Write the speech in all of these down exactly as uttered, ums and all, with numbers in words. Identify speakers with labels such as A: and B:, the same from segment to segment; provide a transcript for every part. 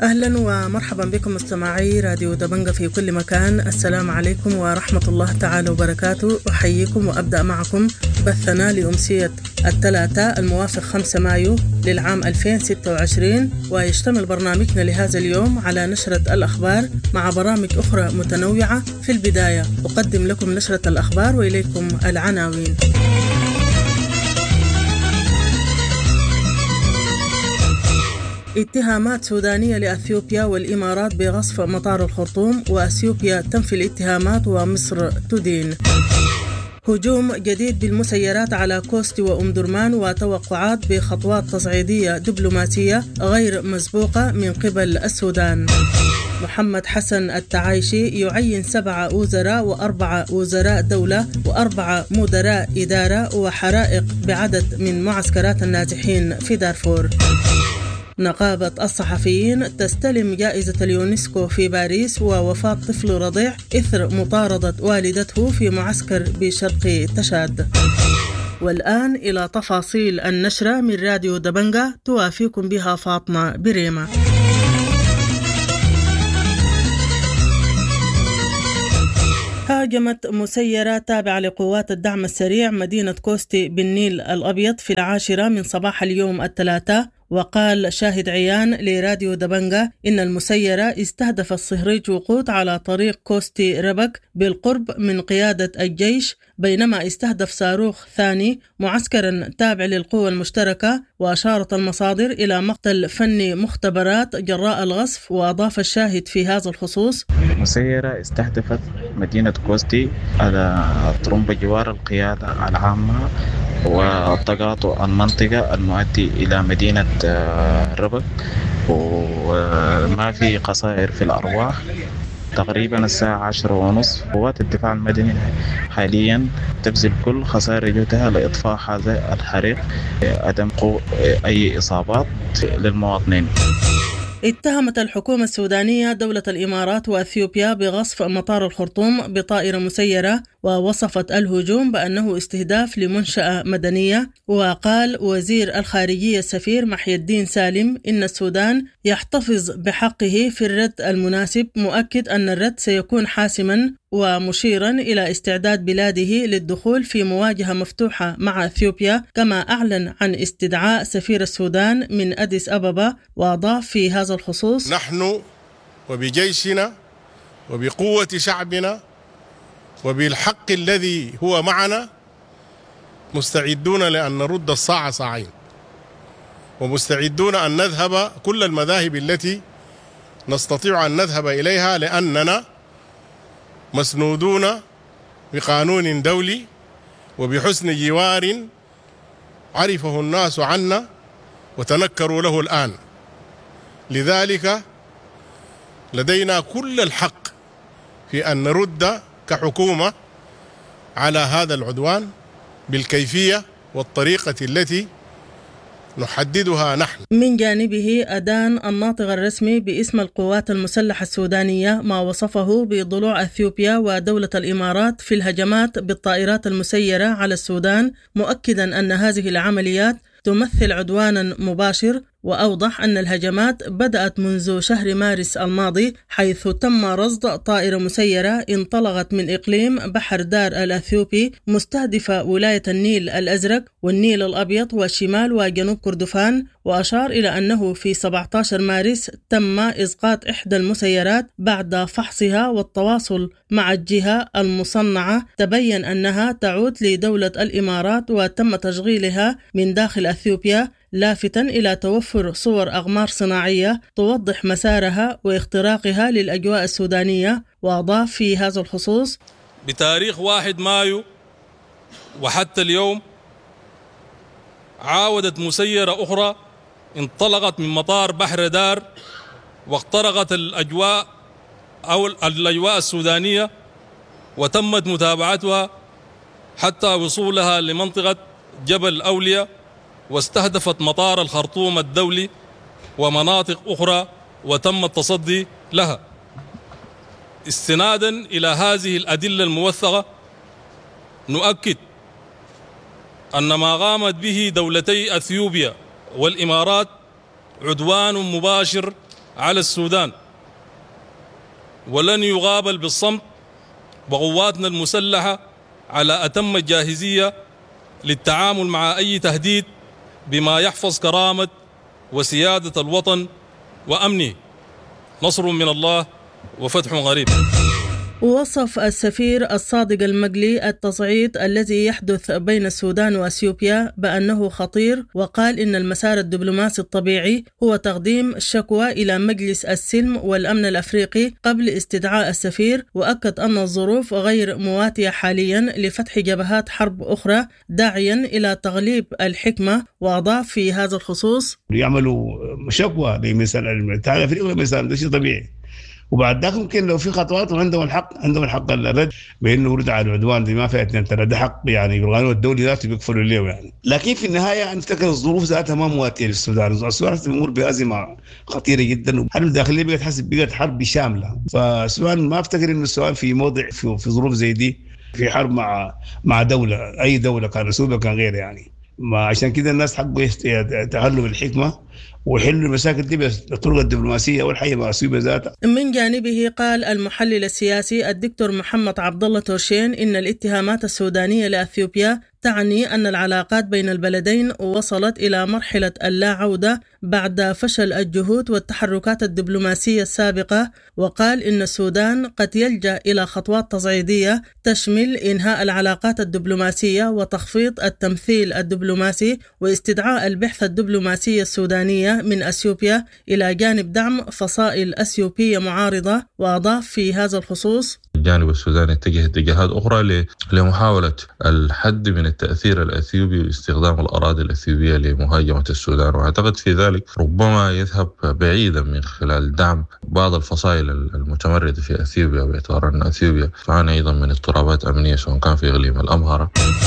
A: أهلا ومرحبا بكم مستمعي راديو دبنجة في كل مكان. السلام عليكم ورحمة الله تعالى وبركاته. أحييكم وأبدأ معكم بثنا لأمسية الثلاثاء الموافق خمسة مايو للعام ألفين وستة وعشرين، ويشتمل برنامجنا لهذا اليوم على نشرة الأخبار مع برامج أخرى متنوعة. في البداية أقدم لكم نشرة الأخبار وإليكم العناوين. اتهامات سودانية لأثيوبيا والإمارات بغصب مطار الخرطوم، وأثيوبيا تنفي الاتهامات ومصر تدين. هجوم جديد بالمسيرات على كوستي وأم درمان، وتوقعات بخطوات تصعيدية دبلوماسية غير مسبوقة من قبل السودان. محمد حسن التعايشي يعين سبعة وزراء وأربعة وزراء دولة وأربعة مدراء إدارة، وحرائق بعدد من معسكرات النازحين في دارفور. نقابة الصحفيين تستلم جائزة اليونسكو في باريس، ووفاة طفل رضيع إثر مطاردة والدته في معسكر بشرق تشاد. والآن إلى تفاصيل النشرة من راديو دبنجة، توافيكم بها فاطمة بريمة. هاجمت مسيرة تابعة لقوات الدعم السريع مدينة كوستي بالنيل الأبيض في العاشرة من صباح اليوم الثلاثاء، وقال شاهد عيان لراديو دبنجة إن المسيرة استهدفت صهريج وقود على طريق كوستي ربك بالقرب من قيادة الجيش، بينما استهدف صاروخ ثاني معسكرا تابع للقوى المشتركة. وأشارت المصادر إلى مقتل فني مختبرات جراء الغصف. وأضاف الشاهد في هذا الخصوص:
B: المسيرة استهدفت مدينة كوستي على طرمب جوار القيادة العامة والتقاطع المنطقة المؤدي إلى مدينة ربك، وما في خسائر في الأرواح. تقريبا الساعة عشرة ونصف قوات الدفاع المدني حاليا تبذل كل خسائر جهدها لإطفاء هذا الحريق، عدم أي إصابات للمواطنين.
A: اتهمت الحكومة السودانية دولة الإمارات وأثيوبيا بغصب مطار الخرطوم بطائرة مسيرة، ووصفت الهجوم بأنه استهداف لمنشأة مدنية. وقال وزير الخارجية السفير محي الدين سالم إن السودان يحتفظ بحقه في الرد المناسب، مؤكد أن الرد سيكون حاسما، ومشيرا إلى استعداد بلاده للدخول في مواجهة مفتوحة مع أثيوبيا، كما أعلن عن استدعاء سفير السودان من أديس أبابا. وأضاف في هذا الخصوص:
C: نحن وبجيشنا وبقوة شعبنا وبالحق الذي هو معنا مستعدون لأن نرد الصاع صاعين، ومستعدون أن نذهب كل المذاهب التي نستطيع أن نذهب إليها، لأننا مسنودون بقانون دولي وبحسن جوار عرفه الناس عنا وتنكروا له الآن. لذلك لدينا كل الحق في أن نرد كحكومة على هذا العدوان بالكيفية والطريقة التي نحددها نحن.
A: من جانبه أدان الناطق الرسمي باسم القوات المسلحة السودانية ما وصفه بضلوع أثيوبيا ودولة الإمارات في الهجمات بالطائرات المسيرة على السودان، مؤكدا أن هذه العمليات تمثل عدوانا مباشر. وأوضح أن الهجمات بدأت منذ شهر مارس الماضي، حيث تم رصد طائرة مسيرة انطلقت من إقليم بحر دار الأثيوبي مستهدفة ولاية النيل الأزرق والنيل الأبيض وشمال وجنوب كردفان. وأشار إلى أنه في سبعة عشر مارس تم إسقاط إحدى المسيرات بعد فحصها والتواصل مع الجهة المصنعة، تبين أنها تعود لدولة الإمارات وتم تشغيلها من داخل أثيوبيا، لافتا إلى توفر صور أقمار صناعية توضح مسارها واختراقها للأجواء السودانية. وأضاف في هذا الخصوص:
D: بتاريخ واحد مايو وحتى اليوم عاودت مسيرة أخرى انطلقت من مطار بحر دار واخترقت الأجواء أو الأجواء السودانية، وتمت متابعتها حتى وصولها لمنطقة جبل أولياء، واستهدفت مطار الخرطوم الدولي ومناطق أخرى وتم التصدي لها. استنادا إلى هذه الأدلة الموثقة نؤكد أن ما قامت به دولتي أثيوبيا والإمارات عدوان مباشر على السودان، ولن يغابل بالصمت، وقواتنا المسلحة على أتم الجاهزية للتعامل مع أي تهديد بما يحفظ كرامة وسيادة الوطن وأمنه. نصر من الله وفتح قريب.
A: ووصف السفير الصادق المقلي التصعيد الذي يحدث بين السودان وأثيوبيا بأنه خطير، وقال إن المسار الدبلوماسي الطبيعي هو تقديم شكوى إلى مجلس السلم والأمن الأفريقي قبل استدعاء السفير، وأكد أن الظروف غير مواتية حاليا لفتح جبهات حرب أخرى، داعيا إلى تغليب الحكمة. وأضاف في هذا الخصوص:
E: يعملوا شكوى لمثال الاتحاد الأفريقي، مثلا ده شيء طبيعي، وبعد ذلك ممكن لو في خطوات وعندهم الحق عندهم الحق الرد بانه رد على العدوان دي ما فيها اثنين ترى ده حق يعني بالقانون الدولي ذاته بيكفلوا له يعني. لكن في النهايه نفتكر الظروف ذاتها ما مواتيه للسودان، السودان بيمر بازمه خطيره جدا، الحرب الداخليه بقت حسب بقت حرب شامله، فالسودان ما افتكر انه السودان في موضع في, في ظروف زي دي في حرب مع مع دوله، اي دوله كان اثيوبيا كان غير يعني. ما عشان كده الناس حقه يتعلوا بالحكمه ويحلوا المشاكل دي بالطرق الدبلوماسيه والحقيقه مع اثيوبيا ذاتها.
A: من جانبه قال المحلل السياسي الدكتور محمد عبد الله تورشين ان الاتهامات السودانيه لاثيوبيا تعني أن العلاقات بين البلدين وصلت إلى مرحلة اللا عودة بعد فشل الجهود والتحركات الدبلوماسية السابقة، وقال إن السودان قد يلجأ إلى خطوات تصعيدية تشمل إنهاء العلاقات الدبلوماسية وتخفيض التمثيل الدبلوماسي واستدعاء البعثة الدبلوماسية السودانية من أثيوبيا إلى جانب دعم فصائل أثيوبية معارضة. وأضاف في هذا الخصوص:
F: الجانب السوداني اتجه اتجاهات أخرى لمحاولة الحد من التأثير الأثيوبي واستخدام الأراضي الأثيوبية لمهاجمة السودان، وأعتقد في ذلك ربما يذهب بعيدا من خلال دعم بعض الفصائل المتمردة في أثيوبيا، باعتبار أن أثيوبيا تعاني أيضا من اضطرابات أمنية سواء كان في إقليم الأمهرة.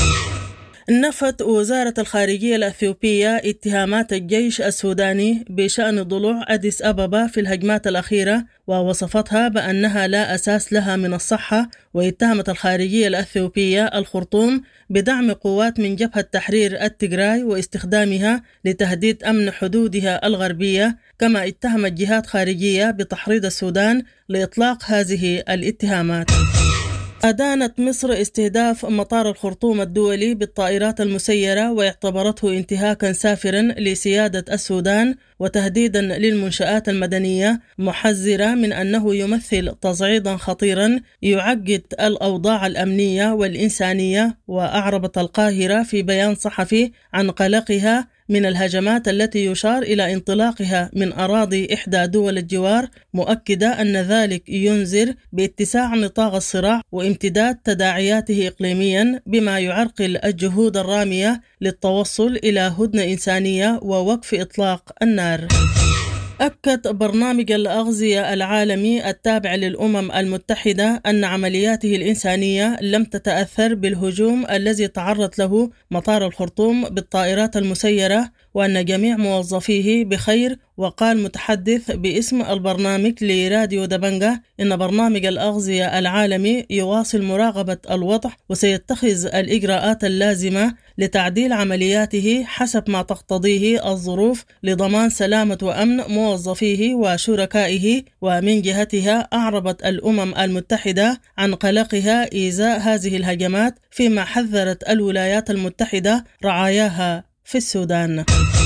A: نفت وزارة الخارجية الأثيوبية اتهامات الجيش السوداني بشأن ضلوع أديس أبابا في الهجمات الأخيرة، ووصفتها بأنها لا أساس لها من الصحة. واتهمت الخارجية الأثيوبية الخرطوم بدعم قوات من جبهة تحرير التجراي واستخدامها لتهديد أمن حدودها الغربية، كما اتهمت جهات خارجية بتحريض السودان لإطلاق هذه الاتهامات. أدانت مصر استهداف مطار الخرطوم الدولي بالطائرات المسيرة واعتبرته انتهاكا سافرا لسيادة السودان وتهديدا للمنشآت المدنية، محذرة من أنه يمثل تصعيدا خطيرا يعقد الأوضاع الأمنية والإنسانية. وأعربت القاهرة في بيان صحفي عن قلقها من الهجمات التي يشار إلى انطلاقها من أراضي إحدى دول الجوار، مؤكدة أن ذلك ينذر باتساع نطاق الصراع وامتداد تداعياته إقليميا، بما يعرقل الجهود الرامية للتوصل إلى هدنة إنسانية ووقف إطلاق النار. أكد برنامج الأغذية العالمي التابع للأمم المتحدة أن عملياته الإنسانية لم تتأثر بالهجوم الذي تعرض له مطار الخرطوم بالطائرات المسيرة، وأن جميع موظفيه بخير. وقال متحدث باسم البرنامج لراديو دبنجة إن برنامج الأغذية العالمي يواصل مراقبة الوضع وسيتخذ الإجراءات اللازمة لتعديل عملياته حسب ما تقتضيه الظروف لضمان سلامة وأمن موظفيه وشركائه. ومن جهتها أعربت الأمم المتحدة عن قلقها إزاء هذه الهجمات، فيما حذرت الولايات المتحدة رعاياها في السودان.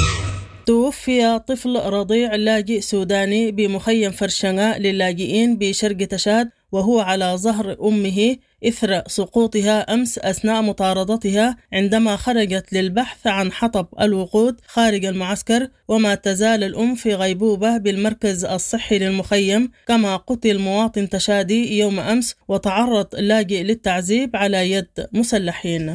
A: توفي طفل رضيع لاجئ سوداني بمخيم فرشنة للاجئين بشرق تشاد وهو على ظهر أمه إثر سقوطها أمس أثناء مطاردتها عندما خرجت للبحث عن حطب الوقود خارج المعسكر، وما تزال الأم في غيبوبة بالمركز الصحي للمخيم. كما قتل مواطن تشادي يوم أمس وتعرض لاجئ للتعذيب على يد مسلحين.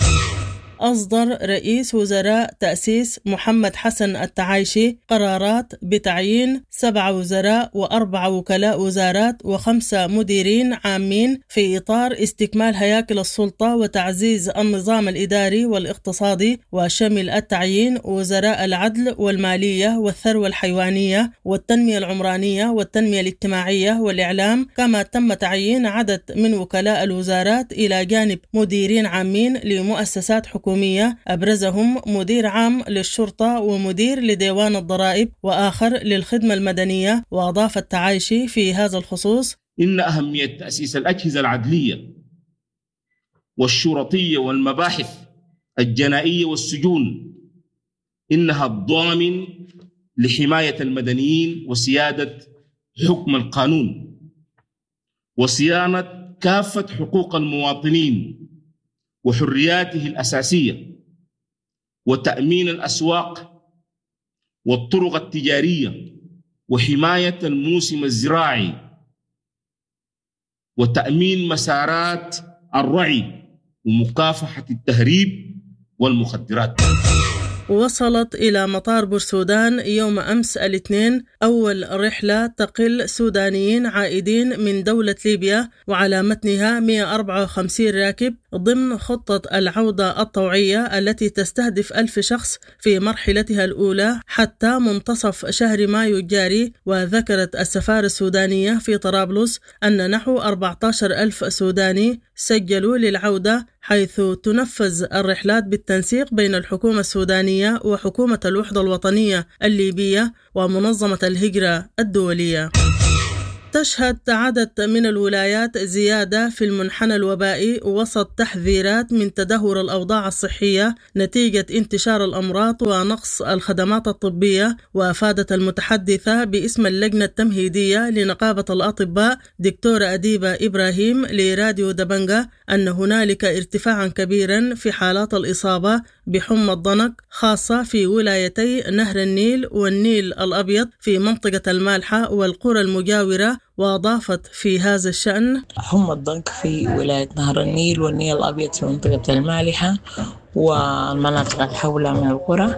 A: أصدر رئيس وزراء تأسيس محمد حسن التعايشي قرارات بتعيين سبع وزراء وأربع وكلاء وزارات وخمسة مديرين عامين في إطار استكمال هياكل السلطة وتعزيز النظام الإداري والاقتصادي، وشمل التعيين وزراء العدل والمالية والثروة الحيوانية والتنمية العمرانية والتنمية الاجتماعية والإعلام. كما تم تعيين عدد من وكلاء الوزارات إلى جانب مديرين عامين لمؤسسات حكومية الحكومية أبرزهم مدير عام للشرطة ومدير لديوان الضرائب وآخر للخدمة المدنية. وأضاف التعايشي في هذا الخصوص:
G: إن أهمية تأسيس الأجهزة العدلية والشرطية والمباحث الجنائية والسجون إنها الضامن لحماية المدنيين وسيادة حكم القانون وصيانة كافة حقوق المواطنين وحرياته الأساسية وتأمين الأسواق والطرق التجارية وحماية الموسم الزراعي وتأمين مسارات الرعي ومكافحة التهريب والمخدرات.
A: وصلت إلى مطار بورسودان يوم أمس الاثنين أول رحلة تقل سودانيين عائدين من دولة ليبيا وعلى متنها مئة وأربعة وخمسين راكب ضمن خطة العودة الطوعية التي تستهدف ألف شخص في مرحلتها الأولى حتى منتصف شهر مايو الجاري. وذكرت السفارة السودانية في طرابلس أن نحو أربعة عشر ألف سوداني سجلوا للعودة، حيث تنفذ الرحلات بالتنسيق بين الحكومة السودانية وحكومة الوحدة الوطنية الليبية ومنظمة الهجرة الدولية. تشهد عدد من الولايات زيادة في المنحنى الوبائي وسط تحذيرات من تدهور الأوضاع الصحية نتيجة انتشار الأمراض ونقص الخدمات الطبية. وأفادت المتحدثة باسم اللجنة التمهيدية لنقابة الأطباء دكتورة أديبة إبراهيم لراديو دبنجة أن هنالك ارتفاعا كبيرا في حالات الإصابة بحمى الضنك خاصة في ولايتي نهر النيل والنيل الأبيض في منطقة المالحة والقرى المجاورة. وأضافت في هذا الشأن:
H: حمى الضنك في ولاية نهر النيل والنيل الأبيض في منطقة المالحة والمناطق الحولة من القرى،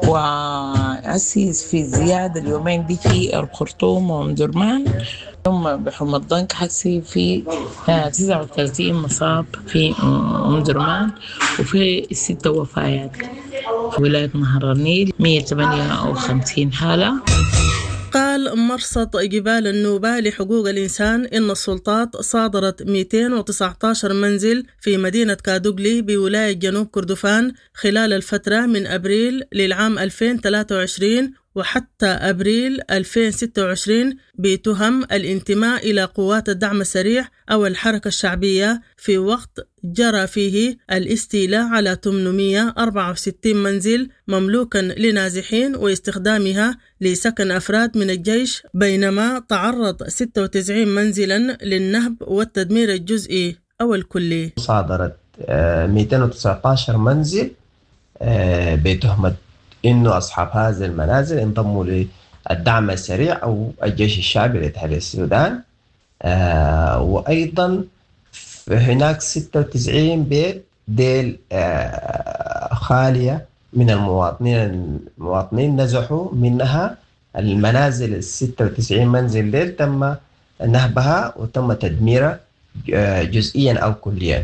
H: وأسيس في زيادة اليومين دي في الخرطوم ومدرمان. ثم بحمى الضنك حسي في تسعة وثلاثين مصاب في مدرمان وفي ستة وفيات. في ولاية نهر النيل مئة وثمانية وخمسين حالة.
A: قال مرصد جبال النوبة لحقوق الإنسان إن السلطات صادرت مئتين وتسعة عشر منزل في مدينة كادوغلي بولاية جنوب كردفان خلال الفترة من أبريل للعام ألفين وثلاثة وعشرين وحتى أبريل ألفين وستة وعشرين بتهم الانتماء إلى قوات الدعم السريع أو الحركة الشعبية، في وقت جرى فيه الاستيلاء على ثمانمئة وأربعة وستين منزل مملوكا لنازحين واستخدامها لسكن أفراد من الجيش، بينما تعرض ستة وتسعين منزلا للنهب والتدمير الجزئي أو الكلي.
I: صادرت مئتين وتسعة عشر منزل بتهمة إنه أصحاب هذه المنازل انضموا للدعم السريع أو الجيش الشعبي لتحرير السودان. آه وأيضا هناك ستة وتسعين بيت ديل آه خالية من المواطنين المواطنين نزحوا منها المنازل الستة وتسعين منزل ديل تم نهبها وتم تدميرها جزئيا أو كليا.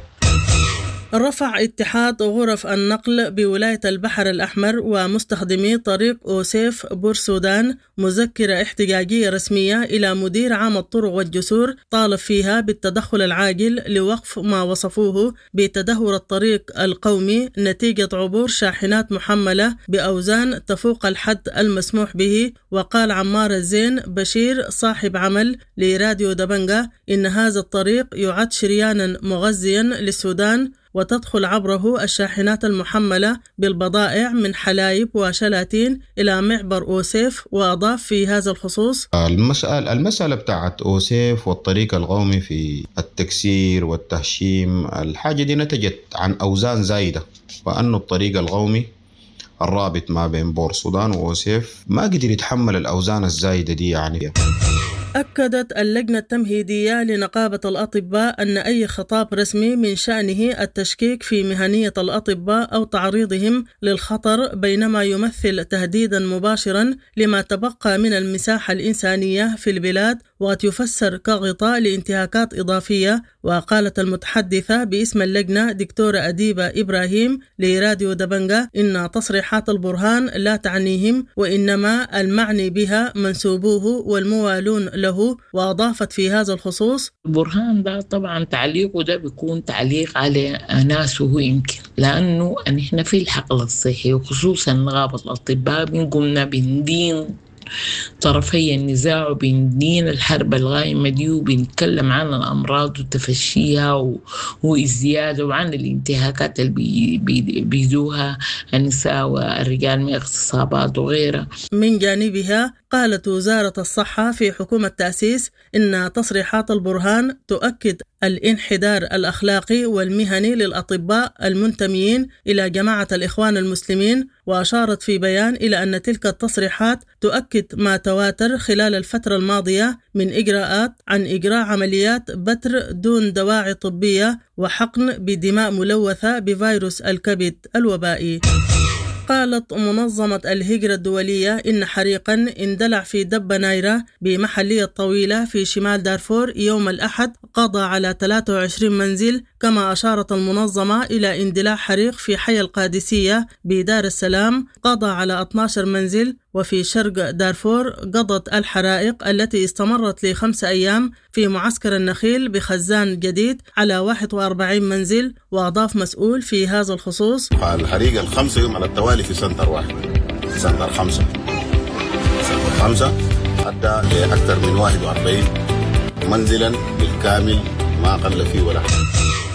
A: رفع اتحاد غرف النقل بولاية البحر الأحمر ومستخدمي طريق أوسيف بورسودان مذكرة احتجاجية رسمية إلى مدير عام الطرق والجسور طالب فيها بالتدخل العاجل لوقف ما وصفوه بتدهور الطريق القومي نتيجة عبور شاحنات محملة بأوزان تفوق الحد المسموح به. وقال عمار الزين بشير صاحب عمل لراديو دبنجة إن هذا الطريق يعد شريانا مغذيا للسودان وتدخل عبره الشاحنات المحملة بالبضائع من حلايب وشلاتين إلى معبر أوسيف. وأضاف في هذا الخصوص:
J: المسألة, المسألة بتاعت أوسيف والطريق القومي في التكسير والتهشيم، الحاجة دي نتجت عن أوزان زايدة، وأن الطريق القومي الرابط ما بين بورسودان وأوسيف ما قدر يتحمل الأوزان الزايدة دي. يعني
A: أكدت اللجنة التمهيدية لنقابة الأطباء أن أي خطاب رسمي من شأنه التشكيك في مهنية الأطباء أو تعريضهم للخطر بينما يمثل تهديدا مباشرا لما تبقى من المساحة الإنسانية في البلاد وقد يفسر كغطاء لانتهاكات إضافية. وقالت المتحدثة باسم اللجنة دكتورة أديبة إبراهيم لراديو دبنجة إن تصريحات البرهان لا تعنيهم، وإنما المعني بها منسوبوه والموالون له. وأضافت في هذا الخصوص:
H: البرهان ده طبعا تعليقه ده بيكون تعليق على ناسه يمكن، لأنه نحن في الحقل الصحي وخصوصا نقابة الأطباء بنقومنا بندين طرفي النزاع وبندين الحرب الغائمة دي، وبنتكلم عن الأمراض وتفشيها والزيادة وعن الانتهاكات اللي بيدوها النساء والرجال من اغتصابات وغيرها.
A: من جانبها قالت وزارة الصحة في حكومة تأسيس إن تصريحات البرهان تؤكد الانحدار الأخلاقي والمهني للأطباء المنتميين إلى جماعة الإخوان المسلمين. وأشارت في بيان إلى أن تلك التصريحات تؤكد ما تواتر خلال الفترة الماضية من إجراءات عن إجراء عمليات بتر دون دواعي طبية وحقن بدماء ملوثة بفيروس الكبد الوبائي. قالت منظمة الهجرة الدولية إن حريقاً اندلع في دبة نايرة بمحلية طويلة في شمال دارفور يوم الأحد قضى على ثلاثة وعشرين منزل. كما أشارت المنظمة إلى اندلاع حريق في حي القادسية بدار السلام قضى على اثني عشر منزل. وفي شرق دارفور قضت الحرائق التي استمرت لخمس أيام في معسكر النخيل بخزان جديد على واحد وأربعين منزل. وأضاف مسؤول في هذا الخصوص:
K: الحريق الخمسة يوم على التوالي في سنتر واحد، سنتر خمسة سنتر خمسة أدى لأكثر من واحد وأربعين منزلا بالكامل ما قل فيه ولا حاجة.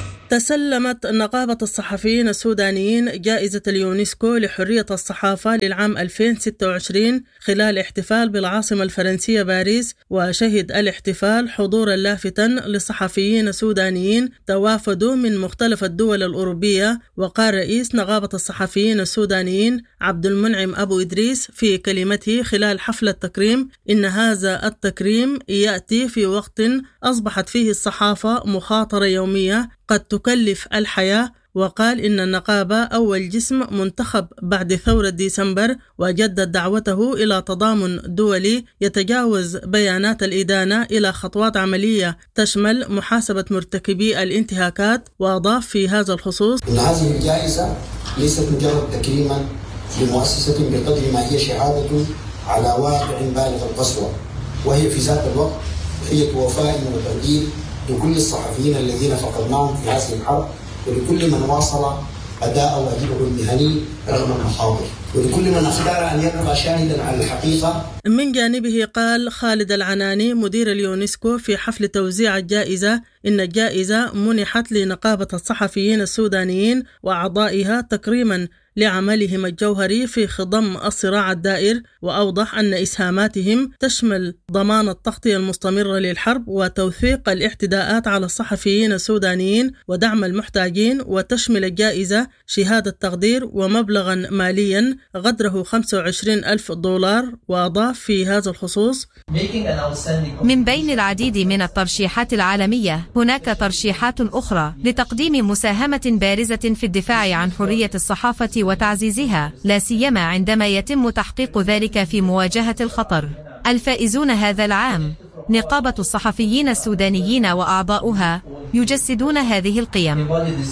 A: تسلمت نقابة الصحفيين السودانيين جائزة اليونسكو لحرية الصحافة للعام ألفين وستة وعشرين خلال احتفال بالعاصمة الفرنسية باريس. وشهد الاحتفال حضورا لافتا لصحفيين سودانيين توافدوا من مختلف الدول الأوروبية. وقال رئيس نقابة الصحفيين السودانيين عبد المنعم أبو إدريس في كلمته خلال حفل التكريم إن هذا التكريم يأتي في وقت أصبحت فيه الصحافة مخاطرة يومية قد تكلف الحياة. وقال إن النقابة أول جسم منتخب بعد ثورة ديسمبر، وجدد دعوته إلى تضامن دولي يتجاوز بيانات الإدانة إلى خطوات عملية تشمل محاسبة مرتكبي الانتهاكات. وأضاف في هذا الخصوص:
L: إن هذه الجائزة ليست مجرد تكريما لمؤسسة بقدر ما هي شهادة على واقع بالغ القسوة، وهي في ذات الوقت تحية وفاء وتقدير لكل الصحفيين الذين فقدناهم في هذه الحرب، ولكل من واصل أداء واجبه المهني رغم المخاطر، ولكل من اختار أن يبقى شاهدا على الحقيقة.
A: من جانبه قال خالد العناني مدير اليونسكو في حفل توزيع الجائزة إن الجائزة منحت لنقابة الصحفيين السودانيين وأعضائها تكريما لعملهم الجوهري في خضم الصراع الدائر. وأوضح أن إسهاماتهم تشمل ضمان التغطية المستمرة للحرب وتوثيق الاعتداءات على الصحفيين السودانيين ودعم المحتاجين. وتشمل الجائزة شهادة تقدير ومبلغا ماليا قدره خمسة وعشرين ألف دولار. وأضاف في هذا الخصوص:
M: من بين العديد من الترشيحات العالمية هناك ترشيحات أخرى لتقديم مساهمة بارزة في الدفاع عن حرية الصحافة وتعزيزها، لا سيما عندما يتم تحقيق ذلك في مواجهة الخطر. الفائزون هذا العام نقابة الصحفيين السودانيين وأعضاؤها يجسدون هذه القيم.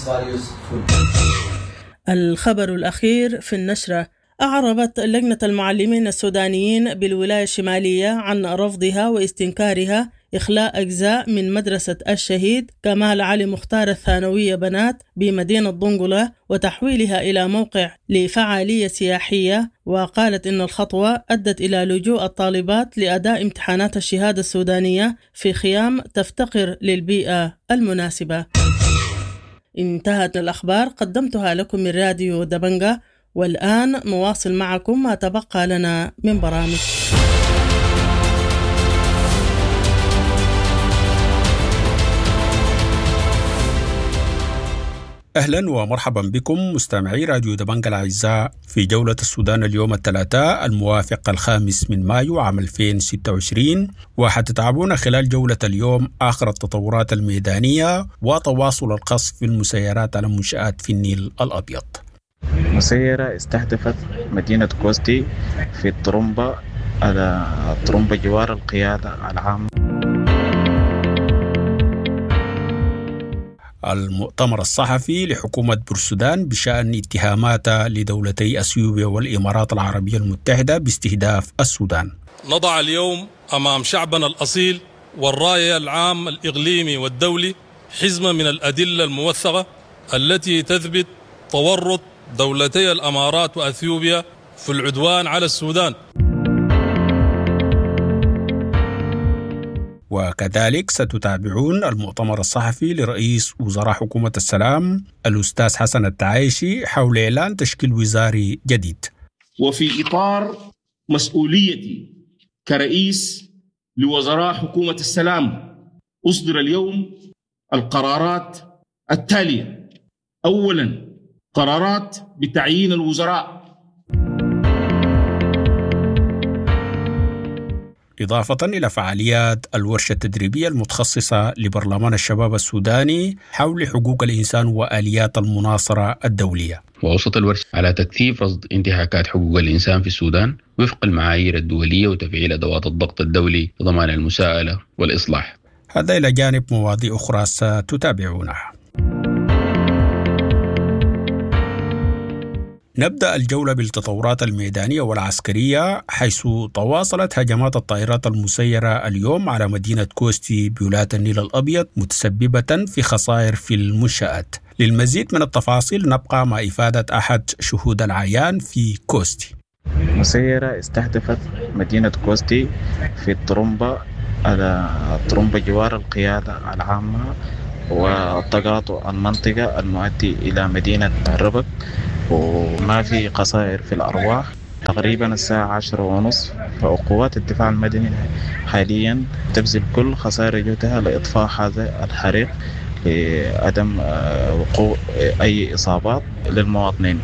A: الخبر الأخير في النشرة: أعربت لجنة المعلمين السودانيين بالولاية الشمالية عن رفضها واستنكارها إخلاء أجزاء من مدرسة الشهيد كمال علي مختار الثانوية بنات بمدينة ضنقلة وتحويلها إلى موقع لفعالية سياحية. وقالت إن الخطوة أدت إلى لجوء الطالبات لأداء امتحانات الشهادة السودانية في خيام تفتقر للبيئة المناسبة. انتهت الأخبار قدمتها لكم من راديو دبنجة، والآن نواصل معكم ما تبقى لنا من برامج.
N: أهلا ومرحبا بكم مستمعي راديو دبنجة الأعزاء في جولة السودان اليوم الثلاثاء الموافق الخامس من مايو عام ألفين وستة وعشرين، وحتتابعون خلال جولة اليوم آخر التطورات الميدانية وتواصل القصف في المسيرات على منشآت في النيل الأبيض.
B: مسيرة استهدفت مدينة كوستي في الطرمبة على طرمبة جوار القيادة العامة
N: المؤتمر الصحفي لحكومة بورسودان بشأن اتهاماتها لدولتي أثيوبيا والإمارات العربية المتحدة باستهداف السودان.
D: نضع اليوم أمام شعبنا الأصيل والراية العام الإقليمي والدولي حزمة من الأدلة الموثقة التي تثبت تورط دولتي الإمارات وأثيوبيا في العدوان على السودان.
N: وكذلك ستتابعون المؤتمر الصحفي لرئيس وزراء حكومة السلام الأستاذ حسن التعايشي حول إعلان تشكيل وزاري جديد.
G: وفي إطار مسؤوليتي كرئيس لوزراء حكومة السلام أصدر اليوم القرارات التالية. أولا، قرارات بتعيين الوزراء.
N: إضافة إلى فعاليات الورشة التدريبية المتخصصة لبرلمان الشباب السوداني حول حقوق الإنسان وآليات المناصرة الدولية.
O: وأوصت الورشة على تكثيف رصد انتهاكات حقوق الإنسان في السودان وفق المعايير الدولية وتفعيل أدوات الضغط الدولي لضمان المساءلة والإصلاح.
N: هذا إلى جانب مواضيع أخرى ستتابعونها. نبدأ الجولة بالتطورات الميدانية والعسكرية، حيث تواصلت هجمات الطائرات المسيرة اليوم على مدينة كوستي بولاية النيل الأبيض متسببة في خسائر في المنشآت. للمزيد من التفاصيل نبقى مع إفادة أحد شهود العيان في كوستي.
B: مسيرة استهدفت مدينة كوستي في الطرمبة على الطرمبة جوار القيادة العامة وتقاطع المنطقة المؤدي إلى مدينة ربك، وما في خسائر في الأرواح. تقريبا الساعة عشرة ونصف، فقوات الدفاع المدني حاليا تبذل كل خسائر جهدها لإطفاء هذا الحريق لعدم وقوع أي إصابات للمواطنين.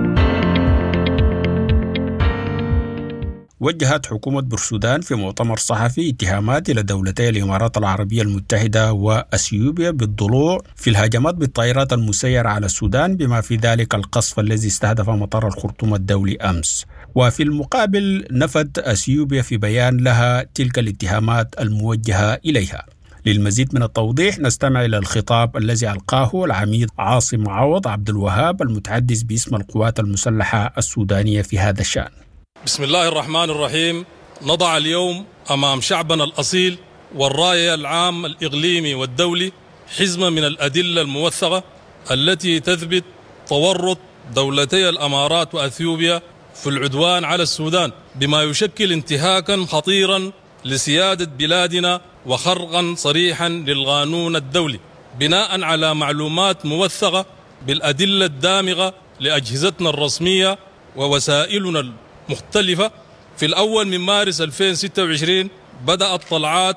N: وجهت حكومة بورسودان في مؤتمر صحفي اتهامات إلى دولتي الإمارات العربية المتحدة وأثيوبيا بالضلوع في الهجمات بالطائرات المسيرة على السودان، بما في ذلك القصف الذي استهدف مطار الخرطوم الدولي أمس. وفي المقابل نفت أثيوبيا في بيان لها تلك الاتهامات الموجهة إليها. للمزيد من التوضيح نستمع إلى الخطاب الذي ألقاه العميد عاصم عوض عبد الوهاب المتحدث باسم القوات المسلحة السودانية في هذا الشأن.
D: بسم الله الرحمن الرحيم. نضع اليوم أمام شعبنا الأصيل والراية العام الإقليمي والدولي حزمة من الأدلة الموثقة التي تثبت تورط دولتي الإمارات وأثيوبيا في العدوان على السودان، بما يشكل انتهاكا خطيرا لسيادة بلادنا وخرقا صريحا للقانون الدولي، بناء على معلومات موثقة بالأدلة الدامغة لأجهزتنا الرسمية ووسائلنا مختلفة. في الأول من مارس ألفين وستة وعشرين بدأت طلعات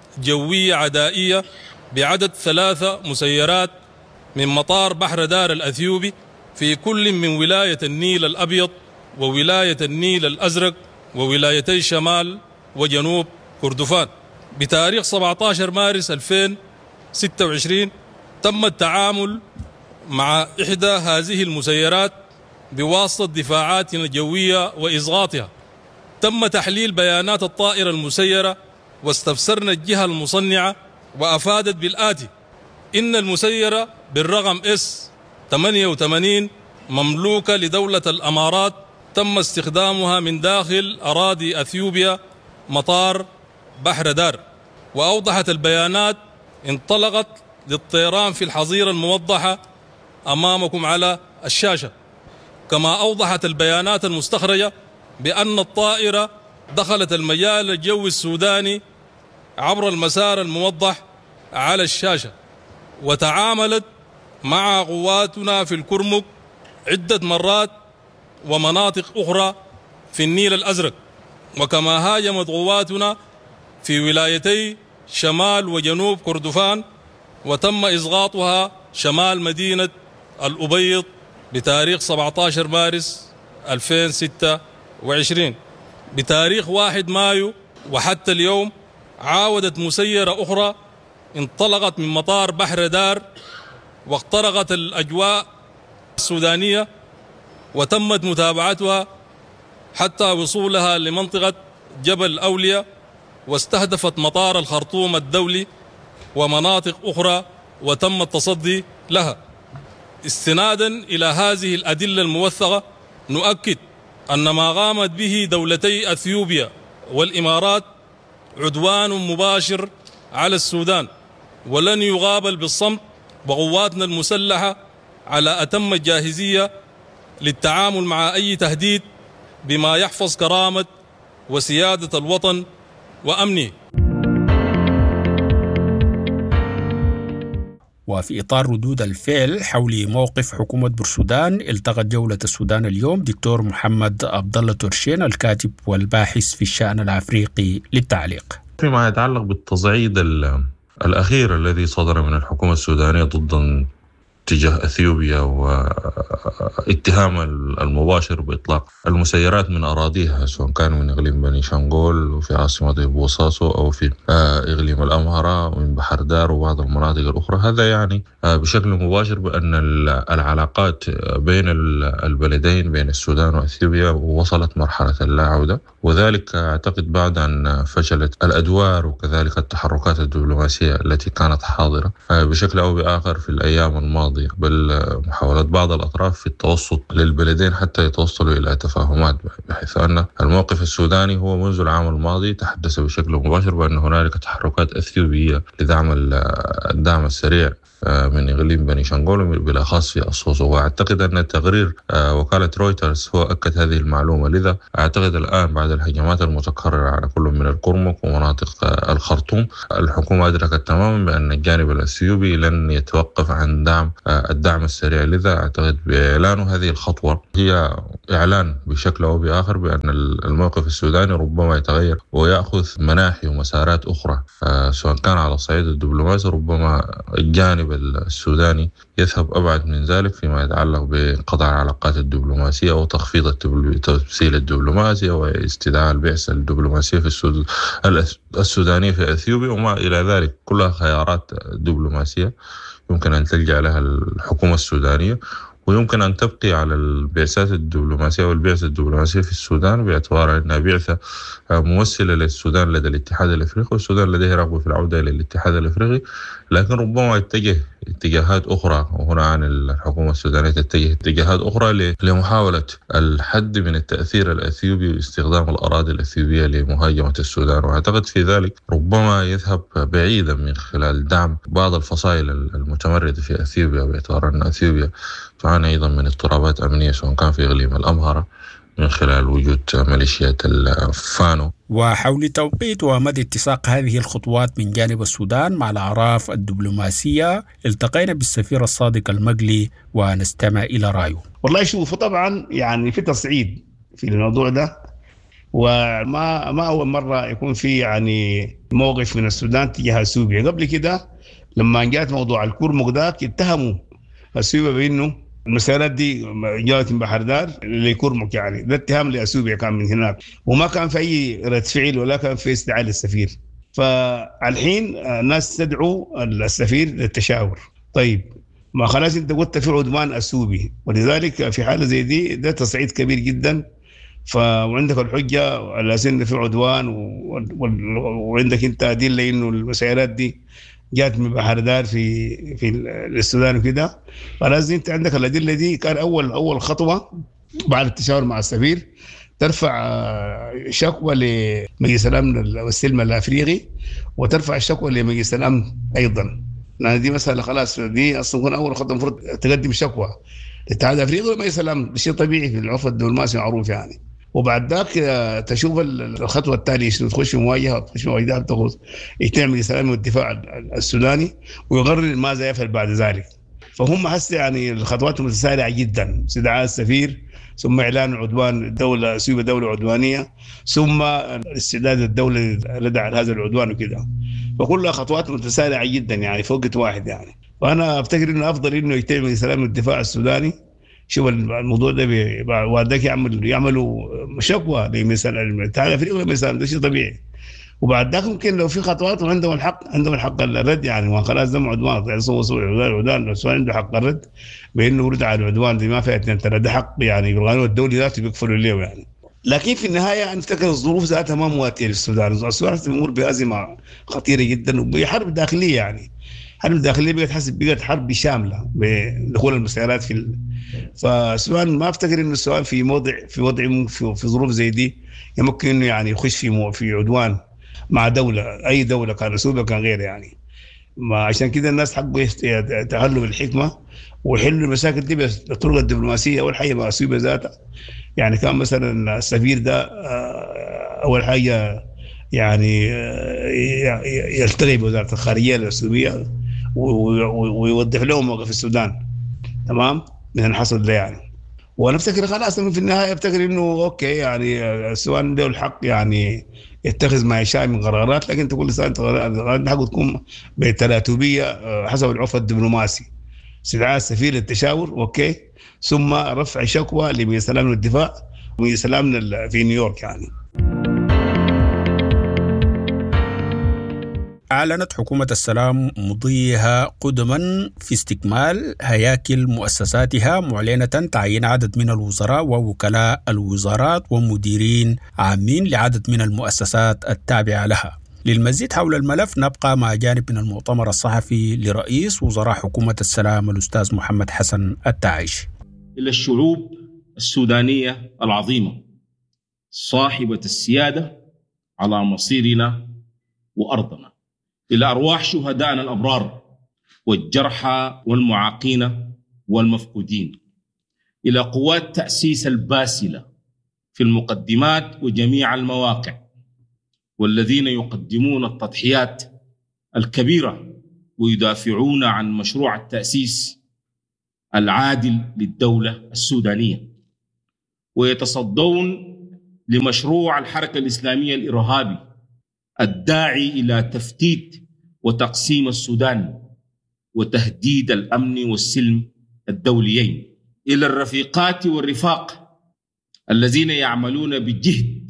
D: جوية عدائية بعدد ثلاثة مسيرات من مطار بحر دار الأثيوبي في كل من ولاية النيل الأبيض وولاية النيل الأزرق وولايتي شمال وجنوب كردفان. بتاريخ سبعة عشر مارس ألفين وستة وعشرين تم التعامل مع إحدى هذه المسيرات بواسطة دفاعاتنا الجوية وإسقاطها. تم تحليل بيانات الطائرة المسيرة واستفسرنا الجهة المصنعة، وأفادت بالآتي: إن المسيرة بالرقم إس ثمانية وثمانين مملوكة لدولة الإمارات، تم استخدامها من داخل أراضي أثيوبيا مطار بحر دار. وأوضحت البيانات انطلقت للطيران في الحظيرة الموضحة أمامكم على الشاشة. كما أوضحت البيانات المستخرجة بأن الطائرة دخلت المجال الجوي السوداني عبر المسار الموضح على الشاشة، وتعاملت مع قواتنا في الكرمك عدة مرات ومناطق أخرى في النيل الأزرق. وكما هاجمت قواتنا في ولايتي شمال وجنوب كردفان، وتم إسقاطها شمال مدينة الأبيض بتاريخ سبعة عشر مارس ألفين وستة وعشرين. بتاريخ واحد مايو وحتى اليوم عاودت مسيرة أخرى انطلقت من مطار بحر دار واخترقت الأجواء السودانية، وتمت متابعتها حتى وصولها لمنطقة جبل أولياء، واستهدفت مطار الخرطوم الدولي ومناطق أخرى وتم التصدي لها. استنادا إلى هذه الأدلة الموثقة نؤكد أن ما قامت به دولتي أثيوبيا والإمارات عدوان مباشر على السودان، ولن يقابل بالصمت، وقواتنا المسلحة على أتم الجاهزية للتعامل مع أي تهديد بما يحفظ كرامة وسيادة الوطن وأمنه.
N: وفي إطار ردود الفعل حول موقف حكومة بورسودان، التقت جولة السودان اليوم دكتور محمد عبد الله تورشين الكاتب والباحث في الشأن الأفريقي للتعليق.
F: فيما يتعلق بالتصعيد الأخير الذي صدر من الحكومة السودانية ضد تجاه أثيوبيا واتهام المباشر بإطلاق المسيرات من أراضيها، سواء كانوا من إقليم بني شنغول وفي عاصمة بوصاصو أو في إقليم الأمهرة ومن بحر دار وبعض المناطق الأخرى، هذا يعني بشكل مباشر بأن العلاقات بين البلدين بين السودان وأثيوبيا وصلت مرحلة اللا عودة، وذلك أعتقد بعد أن فشلت الأدوار وكذلك التحركات الدبلوماسية التي كانت حاضرة بشكل أو بآخر في الأيام الماضية، بل محاولات بعض الأطراف في التوسط للبلدين حتى يتوصلوا إلى تفاهمات، بحيث أن الموقف السوداني هو منذ العام الماضي تحدث بشكل مباشر بأن هنالك تحركات أثيوبية لدعم الدعم السريع من إقليم بني شنغول بالأخص في الصوصو. وأعتقد أن تقرير وكالة رويترز هو أكد هذه المعلومة، لذا أعتقد الآن بعد الهجمات المتكررة على كل من الكرمك ومناطق الخرطوم، الحكومة أدركت تماما بأن الجانب الأثيوبي لن يتوقف عن دعم الدعم السريع، لذا أعتقد بإعلان هذه الخطوة هي إعلان بشكل أو بآخر بأن الموقف السوداني ربما يتغير ويأخذ مناحي ومسارات أخرى، سواء كان على الصعيد الدبلوماسي ربما الجانب السوداني يذهب أبعد من ذلك فيما يتعلق بقطع العلاقات الدبلوماسية أو تخفيض التمثيل الدبلوماسي واستدعاء البعثة الدبلوماسية في السودانية في أثيوبيا وما إلى ذلك، كلها خيارات دبلوماسية يمكن أن تلجأ لها الحكومة السودانية، ويمكن أن تبقي على البعثات الدبلوماسية والبعثة الدبلوماسية في السودان باعتبارها أنها بعثة ممثلة للسودان لدى الاتحاد الأفريقي، والسودان لديه رغبة في العودة إلى الاتحاد الأفريقي، لكن ربما يتجه اتجاهات أخرى، وهنا عن الحكومة السودانية تتجه اتجاهات أخرى لمحاولة الحد من التأثير الأثيوبي واستخدام الأراضي الأثيوبية لمهاجمة السودان. وأعتقد في ذلك ربما يذهب بعيدا من خلال دعم بعض الفصائل المتمردة في أثيوبيا، باعتبار أن أثيوبيا تعاني أيضا من اضطرابات أمنية سواء كان في إقليم الأمهرة من خلال وجود ميليشيات الفانو.
N: وحول توقيت ومدى اتساق هذه الخطوات من جانب السودان مع الأعراف الدبلوماسية، التقينا بالسفير الصادق المقلي ونستمع إلى رأيه.
E: والله شوفوا، طبعا يعني في تصعيد في الموضوع ده، وما ما أول مرة يكون في يعني موقف من السودان تجاه أثيوبيا. قبل كده لما جاءت موضوع الكرمك ذاك اتهموا أثيوبيا بأنه المسيرات دي جاءت من بحر دار لكرمك، يعني ده اتهام لأثيوبيا كان من هناك، وما كان في أي رد فعل ولا كان في استدعاء للسفير. فالحين الناس تدعو السفير للتشاور. طيب ما خلاص انت قلت في عدوان أثيوبي، ولذلك في حالة زي دي ده تصعيد كبير جدا. ف وعندك الحجة على سن في عدوان و... و... وعندك انت أدلة إنه المسيرات دي جات من بحر دار في في السودان وكده، فلازم انت عندك الأدلة دي. كان أول أول خطوة بعد التشاور مع السفير ترفع شكوى لمجلس الأمن والسلم الأفريقي، وترفع الشكوى لمجلس الأمن أيضا. يعني دي مسألة خلاص، دي أصلا تكون أول خطوة المفروض تقدم شكوى للاتحاد الأفريقي ومجلس الأمن، شيء طبيعي في العرف الدبلوماسي معروف يعني. وبعد ذاك تشوف الخطوة التالية شنو، تخش في مواجهة وتخش في مواجهة تأخذ تعمل السلام والدفاع السوداني ويقرر ماذا يفعل بعد ذلك. فهم هسه يعني الخطوات متسارعة جدا، استدعاء السفير، ثم إعلان عدوان الدولة أثيوبيا دولة عدوانية، ثم استعداد الدولة لدى هذا العدوان وكده. فكلها خطوات متسارعة جدا يعني في وقت واحد يعني. وأنا أفتكر إنه أفضل إنه يتم السلام والدفاع السوداني. شوف الموضوع ده بعدك يعمل يعملوا شكوى لمثلا الاتحاد الافريقي مثلا، ده شيء طبيعي. وبعد ذاك ممكن لو في خطوات وعندهم الحق عندهم الحق الرد يعني، ما خلاص ده عدوان يعني سووا سووا العدوان، السودان عنده حق الرد بانه رد على العدوان دي، ما فيها اثنين ثلاثه، ده حق يعني بالقانون الدولي ذاته بيكفلوا له يعني. لكن في النهايه نفتكر الظروف ذاتها ما مواتيه للسودان، السودان بيمر بازمه خطيره جدا وبحرب داخليه يعني. الحرب الداخلية بقت حسب بقت حرب شاملة بدخول المسيرات في ال... فالسودان ما افتكر انه السودان في موضع في وضع في, في ظروف زي دي يمكن انه يعني يخش في مو... في عدوان مع دولة اي دولة كان اثيوبيا كان غير يعني. ما عشان كده الناس حقوا يتهلوا بالحكمة ويحلوا المشاكل دي بالطرق الدبلوماسية. اول حاجة مع اثيوبيا ذاتها يعني كان مثلا السفير ده اول حاجة يعني يلتقي بوزارة الخارجية الأثيوبية ويوضح لهم موقف السودان تمام من اللي حصل ده يعني. وانا افتكر خلاص في النهايه افتكر انه اوكي يعني السودان له الحق يعني يتخذ ما يشاء من قرارات، لكن تقول لسان القرارات حقه تكون بالتراتبيه حسب العرف الدبلوماسي. استدعاء السفير للتشاور اوكي، ثم رفع شكوى لمجلس السلام للدفاع ومجلس السلام في نيويورك يعني.
N: أعلنت حكومة السلام مضيها قدما في استكمال هياكل مؤسساتها، معلنة تعيين عدد من الوزراء ووكلاء الوزارات ومديرين عامين لعدد من المؤسسات التابعة لها. للمزيد حول الملف نبقى مع جانب من المؤتمر الصحفي لرئيس وزراء حكومة السلام الأستاذ محمد حسن التعيش.
G: إلى الشعوب السودانية العظيمة صاحبة السيادة على مصيرنا وأرضنا، إلى أرواح شهدائنا الأبرار والجرحى والمعاقين والمفقودين، إلى قوات تأسيس الباسلة في المقدمات وجميع المواقع، والذين يقدمون التضحيات الكبيرة ويدافعون عن مشروع التأسيس العادل للدولة السودانية، ويتصدون لمشروع الحركة الإسلامية الإرهابي الداعي إلى تفتيت وتقسيم السودان وتهديد الأمن والسلم الدوليين، إلى الرفيقات والرفاق الذين يعملون بجهد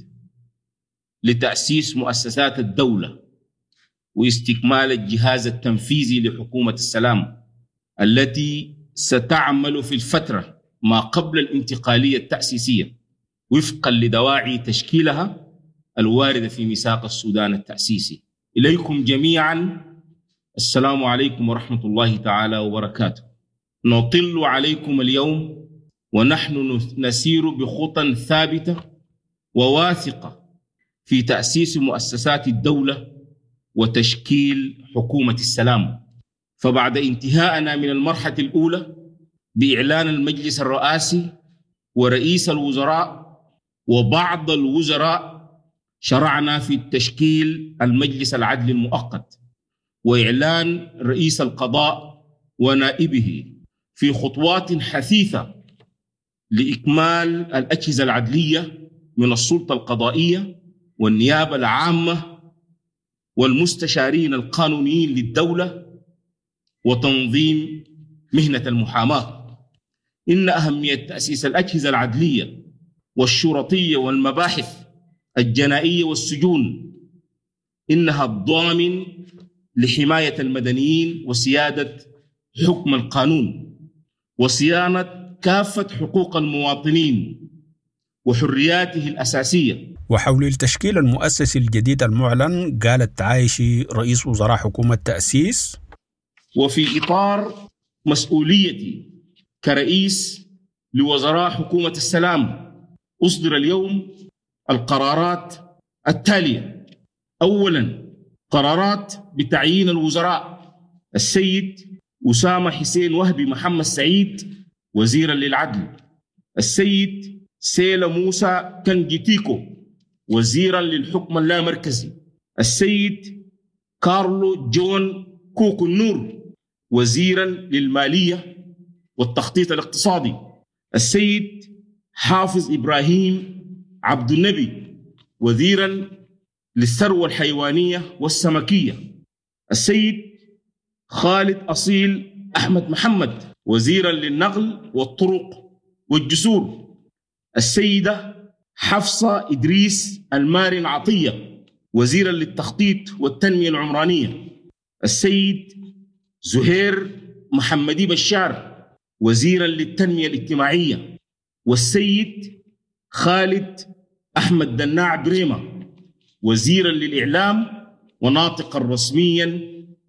G: لتأسيس مؤسسات الدولة واستكمال الجهاز التنفيذي لحكومة السلام التي ستعمل في الفترة ما قبل الانتقالية التأسيسية وفقا لدواعي تشكيلها الواردة في ميثاق السودان التأسيسي. إليكم جميعا السلام عليكم ورحمة الله تعالى وبركاته. نطل عليكم اليوم ونحن نسير بخطى ثابتة وواثقة في تأسيس مؤسسات الدولة وتشكيل حكومة السلام. فبعد انتهائنا من المرحلة الأولى بإعلان المجلس الرئاسي ورئيس الوزراء وبعض الوزراء، شرعنا في تشكيل المجلس العدل المؤقت وإعلان رئيس القضاء ونائبه في خطوات حثيثة لإكمال الأجهزة العدلية من السلطة القضائية والنيابة العامة والمستشارين القانونيين للدولة وتنظيم مهنة المحاماة. إن أهمية تأسيس الأجهزة العدلية والشرطية والمباحث الجنائية والسجون إنها الضامن لحماية المدنيين وسيادة حكم القانون وصيانة كافة حقوق المواطنين وحرياته الأساسية.
N: وحول التشكيل المؤسسي الجديد المعلن قال التعايشي رئيس وزراء حكومة تأسيس:
G: وفي إطار مسؤوليتي كرئيس لوزراء حكومة السلام أصدر اليوم القرارات التالية. أولاً، قرارات بتعيين الوزراء: السيد أسامة حسين وهبي محمد سعيد وزيراً للعدل، السيد سيلا موسى كنجيتيكو وزيراً للحكم اللامركزي، السيد كارلو جون كوكو النور وزيراً للمالية والتخطيط الاقتصادي، السيد حافظ إبراهيم عبد النبي وزيراً للثروة الحيوانية والسمكية، السيد خالد أصيل أحمد محمد وزيراً للنقل والطرق والجسور، السيدة حفصة إدريس المارن عطية وزيراً للتخطيط والتنمية العمرانية، السيد زهير محمدي بشار وزيراً للتنمية الاجتماعية، والسيد خالد أحمد دناع بريمة وزيراً للإعلام وناطقاً رسمياً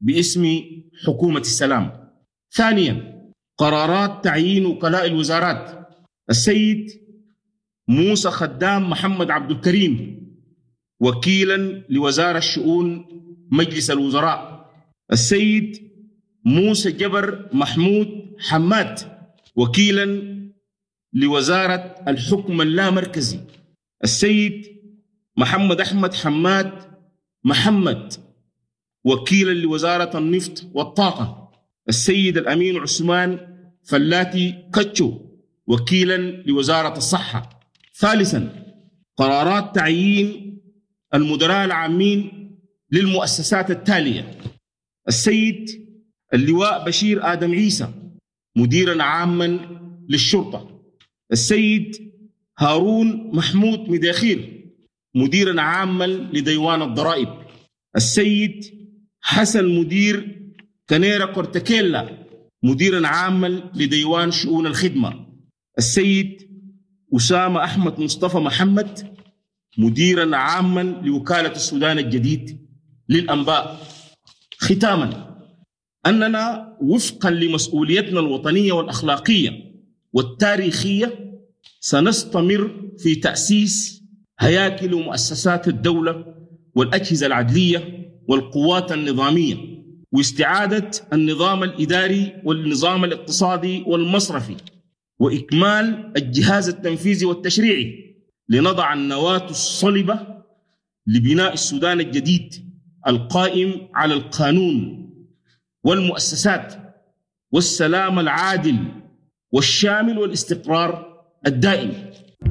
G: باسم حكومة السلام. ثانيا، قرارات تعيين وكلاء الوزارات: السيد موسى خدام محمد عبد الكريم وكيلا لوزارة شؤون مجلس الوزراء، السيد موسى جبر محمود حماد وكيلا لوزارة الحكم اللامركزي، السيد محمد أحمد حماد محمد وكيلا لوزارة النفط والطاقة، السيد الأمين عثمان فلاتي كتشو وكيلا لوزارة الصحة. ثالثا، قرارات تعيين المدراء العامين للمؤسسات التالية: السيد اللواء بشير آدم عيسى مديرا عاما للشرطة، السيد هارون محمود مداخير مديرا عاما لديوان الضرائب، السيد حسن مدير كنيرا كورتكيلا مديرا عاما لديوان شؤون الخدمة، السيد أسامة أحمد مصطفى محمد مديرا عاما لوكالة السودان الجديد للأنباء. ختاما، أننا وفقا لمسؤوليتنا الوطنية والأخلاقية والتاريخية سنستمر في تأسيس هياكل ومؤسسات الدولة والأجهزة العدلية والقوات النظامية، واستعادة النظام الإداري والنظام الاقتصادي والمصرفي، وإكمال الجهاز التنفيذي والتشريعي، لنضع النواة الصلبة لبناء السودان الجديد القائم على القانون والمؤسسات والسلام العادل والشامل والاستقرار الدائم.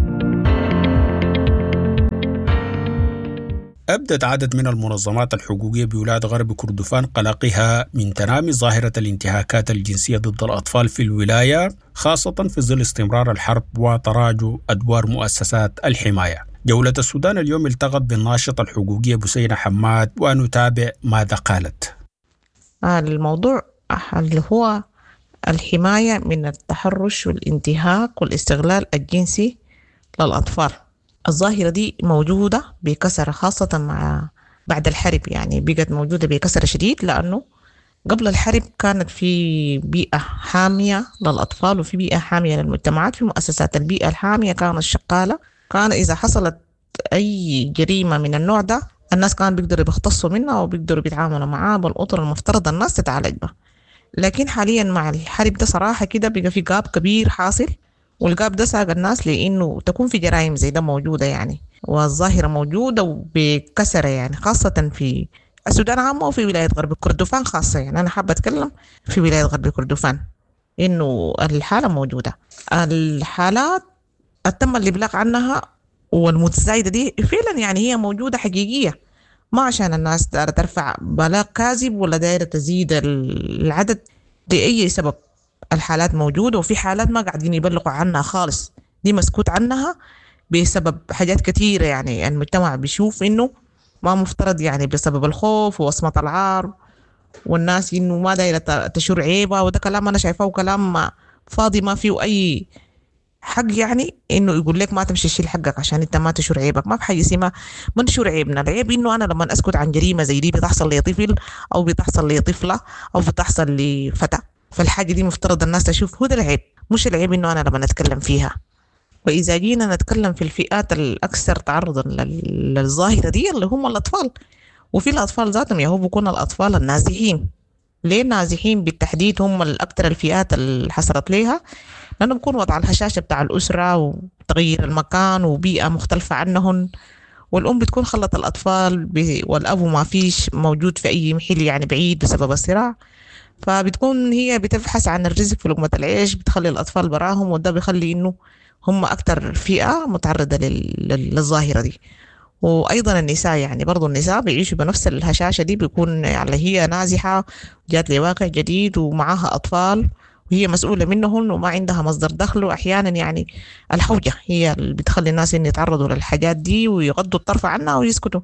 N: أبدت عدد من المنظمات الحقوقية بولاية غرب كردفان قلقها من تنامي ظاهرة الانتهاكات الجنسية ضد الأطفال في الولاية، خاصة في ظل استمرار الحرب وتراجع أدوار مؤسسات الحماية. جولة السودان اليوم التقت بالناشطة الحقوقية بسينة حماد ونتابع ماذا قالت.
H: الموضوع اللي هو الحماية من التحرش والانتهاك والاستغلال الجنسي للأطفال. الظاهرة دي موجودة بكثرة، خاصة مع بعد الحرب، يعني بقت موجودة بكثرة شديد، لأنه قبل الحرب كانت في بيئة حامية للأطفال وفي بيئة حامية للمجتمعات. في مؤسسات البيئة الحامية كانت شغالة، كان إذا حصلت أي جريمة من النوع ده الناس كانوا بيقدروا بيختصوا منها وبيقدروا بيتعاملوا معاه بالأطر المفترض الناس تتعالج بها. لكن حاليا مع الحرب ده صراحة كده بقى في جاب كبير حاصل، والجاب ده ساق الناس لأنه تكون في جرائم زي ده موجودة يعني، والظاهرة موجودة وبكثرة يعني، خاصة في السودان عامة وفي ولاية غرب كردفان خاصة. يعني أنا حابة أتكلم في ولاية غرب كردفان إنه الحالة موجودة. الحالات تم الإبلاغ عنها والمتزايدة دي فعلا يعني هي موجودة حقيقية، ما عشان الناس دايرة ترفع بلاغ كاذب ولا دايرة تزيد العدد لأي سبب. الحالات موجودة، وفي حالات ما قاعدين يبلغوا عنها خالص، دي مسكوت عنها بسبب حاجات كتيرة. يعني المجتمع بيشوف إنه ما مفترض، يعني بسبب الخوف ووصمة العار، والناس إنه ما دايرة تشور عيبة، وده كلام أنا شايفاه كلام فاضي ما فيه أي حق. يعني إنه يقول لك ما تمشي تشيل حقك عشان أنت ما تشور عيبك، ما في حاجة اسمها ما نشور عيبنا. العيب إنه أنا لما أسكت عن جريمة زي دي بتحصل لي طفل أو بتحصل لي طفلة أو بتحصل لي فتى، فالحاجة دي مفترض الناس تشوف هو ده العيب، مش العيب إنه أنا لما نتكلم فيها. وإذا جينا نتكلم في الفئات الأكثر تعرضا للظاهرة دي اللي هم الأطفال، وفي الأطفال ذاتهم يهو بيكون الأطفال النازحين. ليه نازحين بالتحديد هم الأكثر الفئات اللي حصلت ليها؟ لأنه بيكون وضع الهشاشة بتاع الأسرة وتغيير المكان وبيئة مختلفة عنهم، والأم بتكون خلت الأطفال والأب ما فيش موجود في أي محل يعني بعيد بسبب الصراع، فبتكون هي بتبحث عن الرزق في لقمة العيش، بتخلي الأطفال براهم، وده بيخلي إنه هم أكتر فئة متعرضة للظاهرة دي. وأيضا النساء، يعني برضو النساء بيعيشوا بنفس الهشاشة دي، بيكون يعني هي نازحة جات لواقع جديد ومعها أطفال وهي مسؤولة منهم وما عندها مصدر دخل، وأحيانا يعني الحوجة هي اللي بتخلي الناس إن يتعرضوا للحاجات دي ويغضوا الطرف عنها ويسكتوا.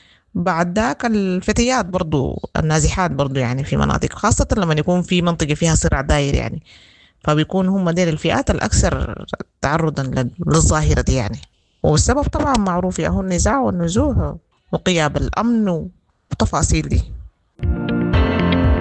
H: بعد ذاك الفتيات برضو النازحات برضو يعني في مناطق، خاصة لما يكون في منطقة فيها صراع داير يعني، فبيكون هم دير الفئات الأكثر تعرضا للظاهرة دي يعني. والسبب طبعا معروف، هو النزاع والنزوح وغياب الأمن وتفاصيل دي.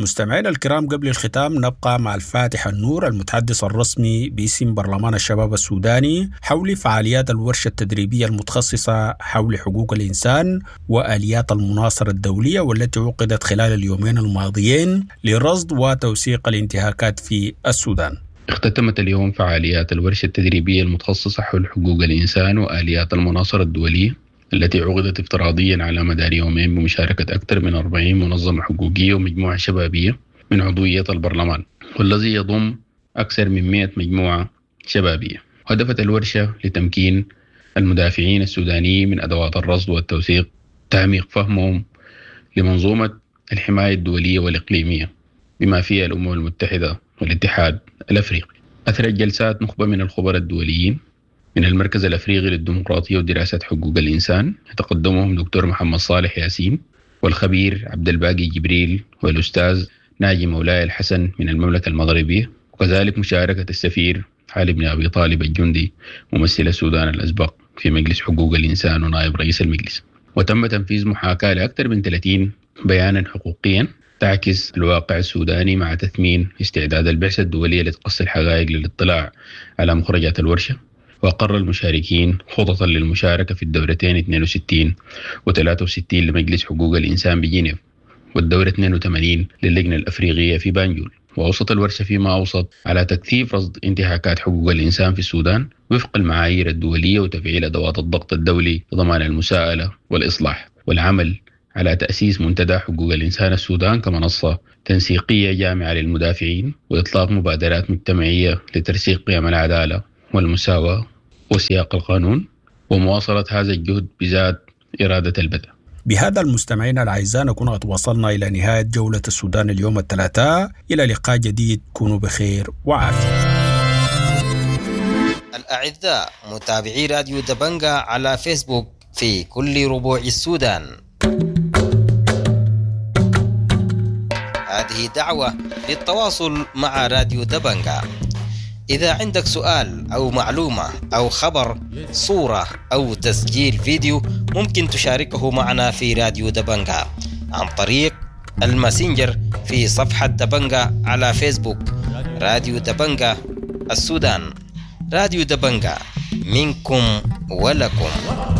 N: مستمعينا الكرام، قبل الختام نبقى مع الفاتح النور المتحدث الرسمي باسم برلمان الشباب السوداني حول فعاليات الورشة التدريبية المتخصصة حول حقوق الإنسان وآليات المناصرة الدولية والتي عقدت خلال اليومين الماضيين لرصد وتوثيق الانتهاكات في السودان.
O: اختتمت اليوم فعاليات الورشة التدريبية المتخصصة حول حقوق الإنسان وآليات المناصرة الدولية التي عقدت افتراضيا على مدار يومين بمشاركة أكثر من أربعين منظمة حقوقية ومجموعة شبابية من عضوية البرلمان، والذي يضم أكثر من مئة مجموعة شبابية. هدفت الورشة لتمكين المدافعين السودانيين من أدوات الرصد والتوثيق، تعميق فهمهم لمنظومة الحماية الدولية والإقليمية بما فيها الأمم المتحدة والاتحاد الأفريقي. أثرت جلسات نخبة من الخبراء الدوليين من المركز الأفريقي للديمقراطية ودراسة حقوق الإنسان، يتقدمهم دكتور محمد صالح ياسين والخبير عبد الباقي جبريل والأستاذ ناجي مولاي الحسن من المملكة المغربية، وكذلك مشاركة السفير علي بن أبي طالب الجندي ممثل السودان الأسبق في مجلس حقوق الإنسان ونائب رئيس المجلس. وتم تنفيذ محاكاة لأكثر من ثلاثين بيانا حقوقيا تعكس الواقع السوداني مع تثمين استعداد البعثة الدولية لتقصي الحقائق للاطلاع على مخرجات الورشة. وأقر المشاركين خططا للمشاركة في الدورتين اثنين وستين و ثلاثة وستين لمجلس حقوق الإنسان بجنيف والدورة اثنين وثمانين للجنة الأفريقية في بانجول. وأوصت الورشة فيما أوصت على تكثيف رصد انتهاكات حقوق الإنسان في السودان وفق المعايير الدولية وتفعيل أدوات الضغط الدولي لضمان المساءلة والإصلاح، والعمل على تأسيس منتدى حقوق الإنسان السودان كمنصة تنسيقية جامعة للمدافعين، وإطلاق مبادرات مجتمعية لترسيخ قيم العدالة والمساواة وسياق القانون، ومواصلة هذا الجهد بذات إرادة البدء.
N: بهذا المستمعين الأعزاء نكون قد وصلنا إلى نهاية جولة السودان اليوم الثلاثاء. إلى لقاء جديد، كونوا بخير وعافية.
P: الأعزاء متابعي راديو دبنجا على فيسبوك في كل ربوع السودان، هذه دعوة للتواصل مع راديو دبنجا. إذا عندك سؤال أو معلومة أو خبر، صورة أو تسجيل فيديو، ممكن تشاركه معنا في راديو دبنجا عن طريق الماسنجر في صفحة دبنجا على فيسبوك. راديو دبنجا السودان، راديو دبنجا، منكم ولكم.